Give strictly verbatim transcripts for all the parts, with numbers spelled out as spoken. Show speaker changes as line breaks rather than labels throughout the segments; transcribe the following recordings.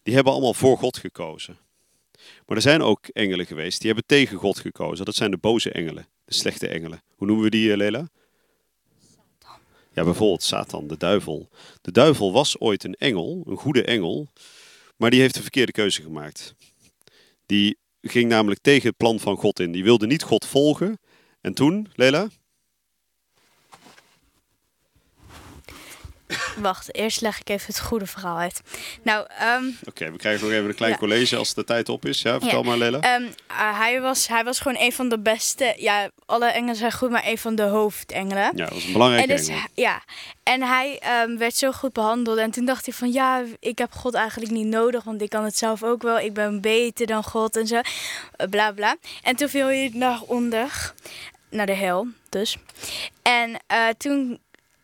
die hebben allemaal voor God gekozen. Maar er zijn ook engelen geweest, die hebben tegen God gekozen. Dat zijn de boze engelen, de slechte engelen. Hoe noemen we die, Lela? Ja, bijvoorbeeld Satan, de duivel. De duivel was ooit een engel, een goede engel, maar die heeft de verkeerde keuze gemaakt. Die ging namelijk tegen het plan van God in. Die wilde niet God volgen. En toen, Lela?
Wacht, eerst leg ik even het goede verhaal uit. Nou, um,
Oké, okay, we krijgen nog even een klein
ja.
college als de tijd op is. Ja, vertel
ja.
maar, Lela.
Um, uh, hij, was, hij was gewoon een van de beste... Ja, alle engelen zijn goed, maar een van de hoofdengelen.
Ja, dat was een belangrijke
en dus,
engel.
Ja, en hij um, werd zo goed behandeld. En toen dacht hij van, ja, ik heb God eigenlijk niet nodig, want ik kan het zelf ook wel. Ik ben beter dan God en zo. Uh, bla, bla. En toen viel hij naar onder, naar de hel dus. En uh, toen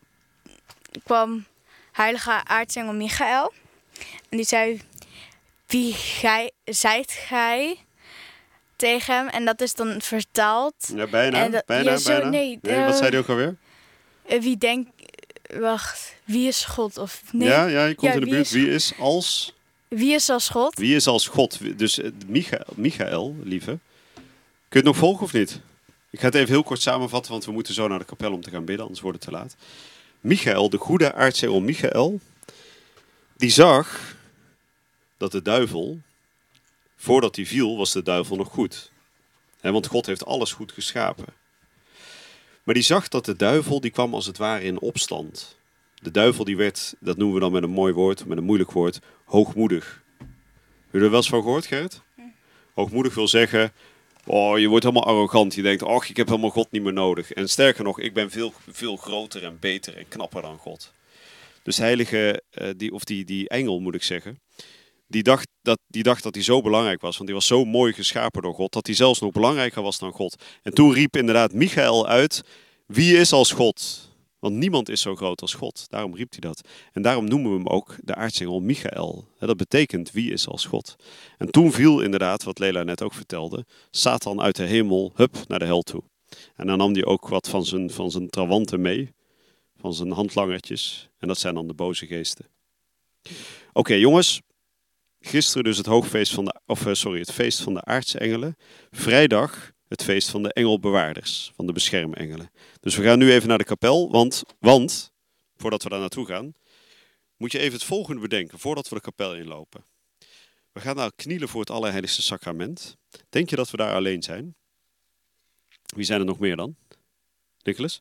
kwam heilige aartsengel Michael. En die zei, wie gij, zijt gij tegen hem? En dat is dan vertaald.
Ja, bijna,
dat,
bijna,
ja, zo,
bijna.
Nee,
nee,
uh,
wat zei hij ook alweer?
Uh, wie denkt, wacht, wie is God? Of, nee.
Ja, ja, je komt
ja,
in de buurt. Wie is als...
Wie is als God?
Wie is als God? Dus uh, Michael, Michael, lieve. Kun je het nog volgen of niet? Ik ga het even heel kort samenvatten, want we moeten zo naar de kapel om te gaan bidden, anders wordt het te laat. Michael, de goede aartsengel Michael, die zag dat de duivel, voordat hij viel, was de duivel nog goed. He, want God heeft alles goed geschapen. Maar die zag dat de duivel, die kwam als het ware in opstand. De duivel die werd, dat noemen we dan met een mooi woord, met een moeilijk woord, hoogmoedig. Heb je er wel eens van gehoord, Gerrit? Hoogmoedig wil zeggen, oh, je wordt helemaal arrogant. Je denkt, ach, ik heb helemaal God niet meer nodig. En sterker nog, ik ben veel, veel groter en beter en knapper dan God. Dus de heilige, uh, die, of die, die engel moet ik zeggen, die dacht, dat, die dacht dat hij zo belangrijk was. Want die was zo mooi geschapen door God, dat hij zelfs nog belangrijker was dan God. En toen riep inderdaad Michael uit, wie is als God? Want niemand is zo groot als God. Daarom riep hij dat. En daarom noemen we hem ook de aartsengel Michael. Dat betekent wie is als God. En toen viel inderdaad, wat Lela net ook vertelde, Satan uit de hemel, hup, naar de hel toe. En dan nam hij ook wat van zijn, van zijn trawanten mee. Van zijn handlangertjes. En dat zijn dan de boze geesten. Oké, okay, jongens. Gisteren dus het hoogfeest van de, of sorry, het feest van de aardse engelen. Vrijdag het feest van de engelbewaarders, van de beschermengelen. Dus we gaan nu even naar de kapel, want, want, voordat we daar naartoe gaan, moet je even het volgende bedenken, voordat we de kapel inlopen. We gaan nou knielen voor het Allerheiligste Sacrament. Denk je dat we daar alleen zijn? Wie zijn er nog meer dan? Nicholas?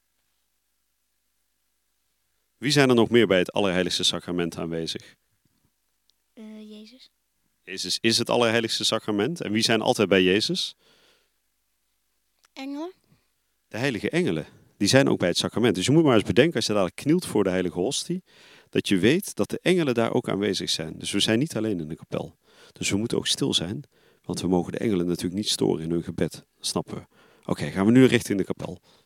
Wie zijn er nog meer bij het Allerheiligste Sacrament aanwezig?
Uh, Jezus.
Jezus is het Allerheiligste Sacrament. En wie zijn altijd bij Jezus?
Engelen.
De heilige engelen. Die zijn ook bij het sacrament. Dus je moet maar eens bedenken, als je dadelijk knielt voor de heilige hostie, dat je weet dat de engelen daar ook aanwezig zijn. Dus we zijn niet alleen in de kapel. Dus we moeten ook stil zijn, want we mogen de engelen natuurlijk niet storen in hun gebed. Dat snappen we. Oké, okay, gaan we nu richting de kapel.